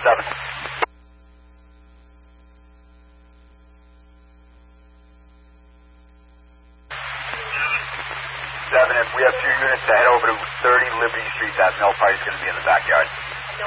7. 7, if we have 2 units to head over to 30 Liberty Street, that mail party's going to be in the backyard.